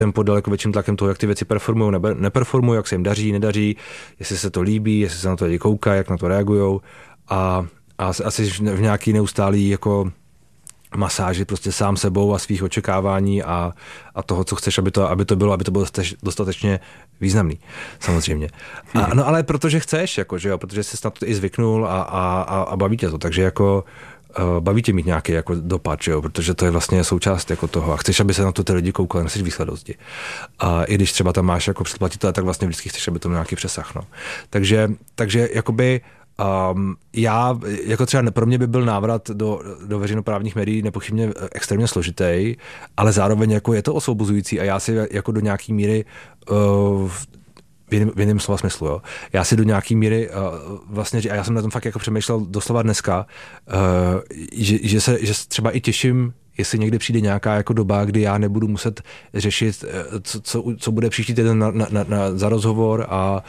pod daleko větším tlakem toho, jak ty věci performují nebo neperformují, jak se jim daří, nedaří, jestli se to líbí, jestli se na to lidi koukají, jak na to regujou a asi v nějaký neustálý jako masáži prostě sám sebou a svých očekávání a toho, co chceš, aby to bylo dostatečně významný, samozřejmě. No ale protože chceš, jako, že jo, protože jsi na to i zvyknul a baví tě to, takže jako baví tě mít nějaký jako dopad, že jo, protože to je vlastně součást jako toho a chceš, aby se na to ty lidi koukali, nechceš výsledosti. A i když třeba tam máš jako předplatitele, tak vlastně vždycky chceš, aby to měl nějaký přesah, no. Takže jakoby já, jako třeba pro mě by byl návrat do veřejnoprávních médií nepochybně extrémně složitý, ale zároveň jako je to osvobozující a já si jako do nějaký míry v jiném slova smyslu, jo. Já si do nějaký míry vlastně, a já jsem na tom fakt jako přemýšlel doslova dneska, že se třeba i těším, jestli někdy přijde nějaká jako doba, kdy já nebudu muset řešit, co bude příští týden za rozhovor a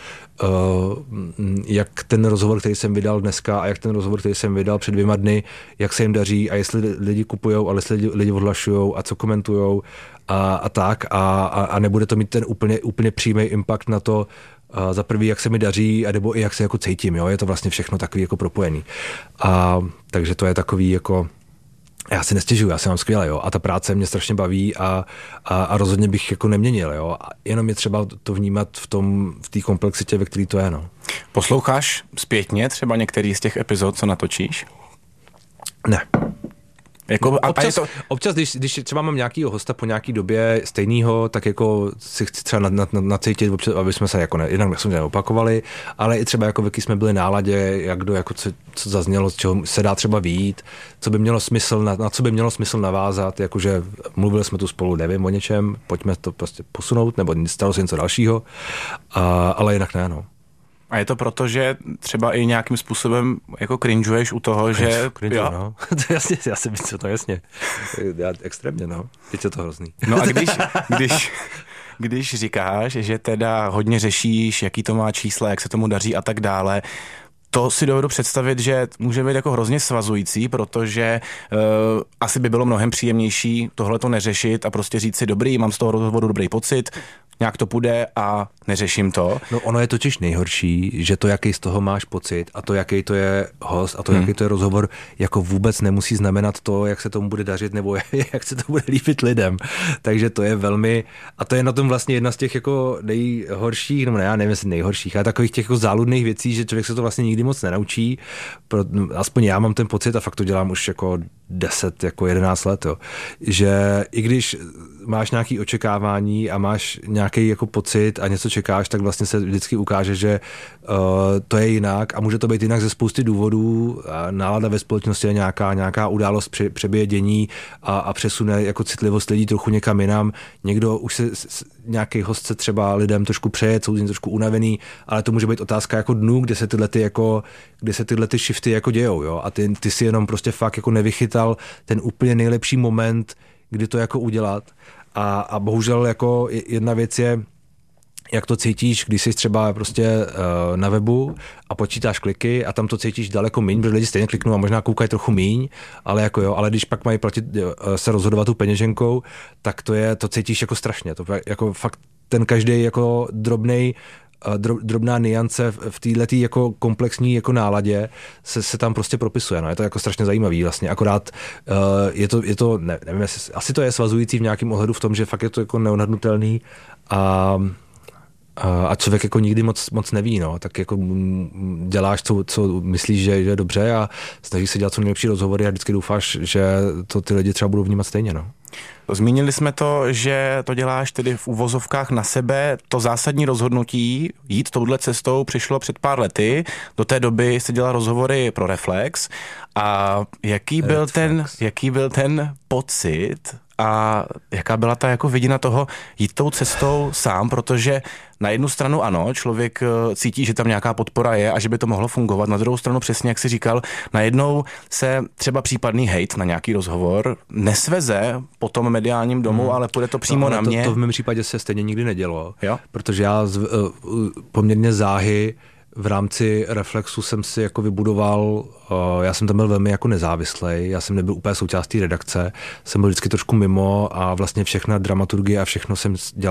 jak ten rozhovor, který jsem vydal dneska a jak ten rozhovor, který jsem vydal před 2 dny, jak se jim daří a jestli lidi kupujou, ale jestli lidi odhlašujou a co komentujou a tak a nebude to mít ten úplně přímý impact na to, za prvý, jak se mi daří, a nebo i jak se jako cítím, jo, je to vlastně všechno takový jako propojený. Takže to je takový jako já si nestěžuju, já jsem mám skvěle, jo, a ta práce mě strašně baví a rozhodně bych jako neměnil, jo, a jenom je třeba to vnímat v té komplexitě, ve který to je, no. Posloucháš zpětně třeba některý z těch epizod, co natočíš? Ne. Jako, občas, když třeba mám nějakýho hosta po nějaký době stejného, tak jako si chci třeba nacítit, aby jsme se jako jednak jsme neopakovali, ale i třeba jako v jaký jsme byli náladě, jak kdo jako co zaznělo, z čeho se dá třeba vyjít, co by mělo smysl, na co by mělo smysl navázat, jakože mluvili jsme tu spolu, nevím o něčem, pojďme to prostě posunout, nebo stalo se něco dalšího, ale jinak ne, no. A je to proto, že třeba i nějakým způsobem jako cringeuješ u toho, že... Cringe, no. To jasně, já si myslím, to jasně. Já extrémně, no. Teď je to hrozný. No a když říkáš, že teda hodně řešíš, jaký to má čísla, jak se tomu daří a tak dále, to si dovedu představit, že může být jako hrozně svazující, protože asi by bylo mnohem příjemnější tohle to neřešit a prostě říct si dobrý, mám z toho rozhovoru dobrý pocit, nějak to půjde a neřeším to. No ono je totiž nejhorší, že to, jaký z toho máš pocit a to, jaký to je host a to, jaký to je rozhovor, jako vůbec nemusí znamenat to, jak se tomu bude dařit nebo jak se to bude líbit lidem. Takže to je velmi, a to je na tom vlastně jedna z těch jako nejhorších, nebo ne, já nevím, jestli nejhorších, ale takových těch jako záludných věcí, že člověk se to vlastně nikdy moc nenaučí. Aspoň já mám ten pocit a fakt to dělám už jako 10, jako 11 let, jo. Že i když máš nějaké očekávání a máš nějaký jako pocit a něco čekáš, tak vlastně se vždycky ukáže, že to je jinak a může to být jinak ze spousty důvodů. Nálada ve společnosti je nějaká událost přebije dění a přesune jako citlivost lidí trochu někam jinam. Někdo už nějaký host se třeba lidem trošku přeje, jsou z ní trošku unavený, ale to může být otázka jako dnů, kde se tyhle ty shifty jako dějou, jo? A ty si jenom prostě fakt jako nevychytal ten úplně nejlepší moment, kdy to jako udělat. A bohužel jako jedna věc je, jak to cítíš, když jsi třeba prostě na webu a počítáš kliky a tam to cítíš daleko míň, protože lidi stejně kliknou a možná koukají trochu míň, ale jako jo, ale když pak mají platit, se rozhodovat tu peněženkou, tak to cítíš jako strašně. To jako fakt ten každý jako drobná niance v této jako komplexní jako náladě se tam prostě propisuje. No. Je to jako strašně zajímavý vlastně. Akorát je to nevím, asi to je svazující v nějakém ohledu v tom, že fakt je to jako neodhadnutelný a člověk jako nikdy moc neví, no. Tak jako děláš, co myslíš, že je dobře a snažíš se dělat co nejlepší rozhovory a vždycky doufáš, že to ty lidi třeba budou vnímat stejně, no. Zmínili jsme to, že to děláš tedy v uvozovkách na sebe. To zásadní rozhodnutí jít touhle cestou přišlo před pár lety. Do té doby jsi dělal rozhovory pro Reflex. A jaký byl ten pocit a jaká byla ta jako vidina toho jít tou cestou sám, protože na jednu stranu ano, člověk cítí, že tam nějaká podpora je a že by to mohlo fungovat. Na druhou stranu přesně, jak jsi říkal, najednou se třeba případný hejt na nějaký rozhovor nesveze po tom mediálním domu, ale půjde to přímo na mě. To v mém případě se stejně nikdy nedělo, jo? Protože já poměrně záhy v rámci Reflexu jsem si jako vybudoval, já jsem tam byl velmi jako nezávislej, já jsem nebyl úplně součástí redakce, jsem byl vždycky trošku mimo a vlastně všechna dramaturgie a všechno jsem dělal